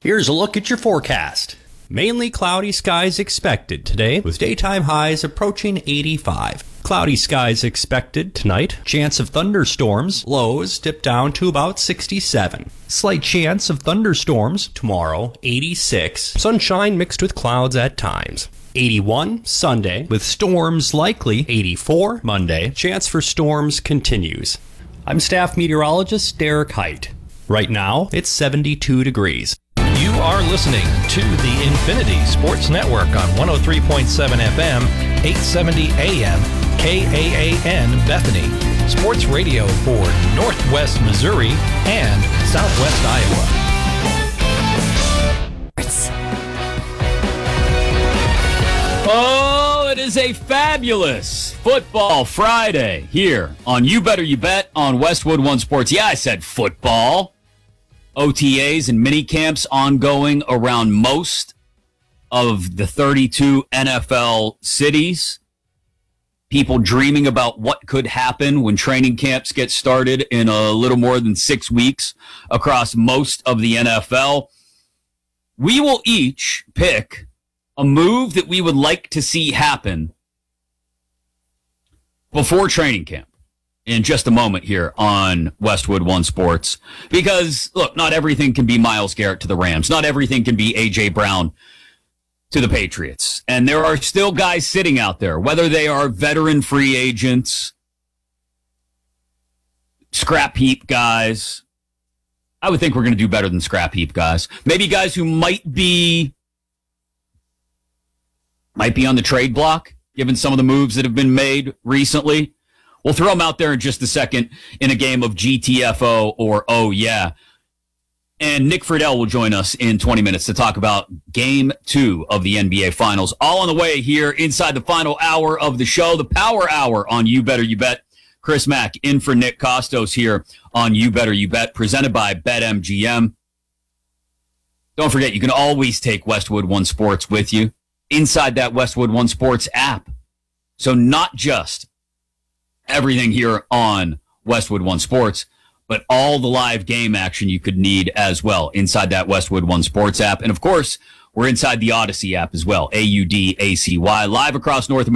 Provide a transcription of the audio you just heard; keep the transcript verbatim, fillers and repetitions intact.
Here's a look at your forecast. Mainly cloudy skies expected today, with daytime highs approaching eighty-five. Cloudy skies expected tonight. Chance of thunderstorms, lows dip down to about sixty-seven. Slight chance of thunderstorms tomorrow, eighty-six. Sunshine mixed with clouds at times. eighty-one Sunday, with storms likely. eighty-four Monday. Chance for storms continues. I'm staff meteorologist Derek Height. Right now, it's seventy-two degrees. You are listening to the Infinity Sports Network on one oh three point seven F M, eight seventy A M, K A A N Bethany. Sports radio for Northwest Missouri and Southwest Iowa. Oh, it is a fabulous Football Friday here on You Better You Bet on Westwood One Sports. Yeah, I said football. O T As and mini camps ongoing around most of the thirty-two N F L cities. People dreaming about what could happen when training camps get started in a little more than six weeks across most of the N F L. We will each pick a move that we would like to see happen before training camp in just a moment here on Westwood One Sports. Because, look, not everything can be Myles Garrett to the Rams. Not everything can be A J. Brown to the Patriots. And there are still guys sitting out there, whether they are veteran free agents, scrap heap guys. I would think we're going to do better than scrap heap guys. Maybe guys who might be, might be on the trade block, given some of the moves that have been made recently. We'll throw them out there in just a second in a game of G T F O or Oh Yeah. And Nick Friedel will join us in twenty minutes to talk about game two of the N B A Finals. All on the way here inside the final hour of the show, the Power Hour on You Better You Bet. Chris Mack in for Nick Costos here on You Better You Bet, presented by BetMGM. Don't forget, you can always take Westwood One Sports with you inside that Westwood One Sports app. So not just everything here on Westwood One Sports, but all the live game action you could need as well inside that Westwood One Sports app. And of course, we're inside the Odyssey app as well, A U D A C Y, live across North America.